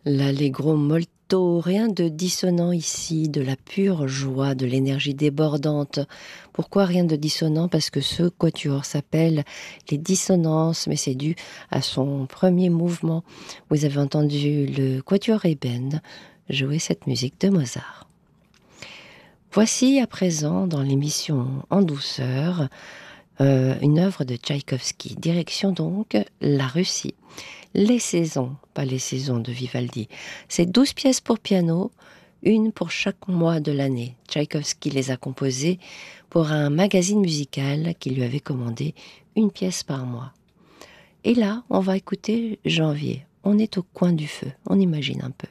L'allegro molto, rien de dissonant ici, de la pure joie, de l'énergie débordante. Pourquoi rien de dissonant? Parce que ce quatuor s'appelle les dissonances, mais c'est dû à son premier mouvement. Vous avez entendu le quatuor Eben jouer cette musique de Mozart. Voici à présent dans l'émission En douceur une œuvre de Tchaïkovski. Direction donc la Russie. Les saisons, pas les saisons de Vivaldi. C'est 12 pièces pour piano, une pour chaque mois de l'année. Tchaïkovski les a composées pour un magazine musical qui lui avait commandé une pièce par mois. Et là, on va écouter Janvier. On est au coin du feu, on imagine un peu.